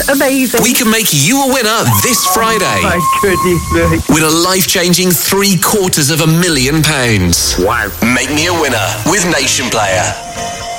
Amazing. We can make you a winner this Friday. My goodness me. With a life-changing £750,000. Wow. Make me a winner with Nation Player.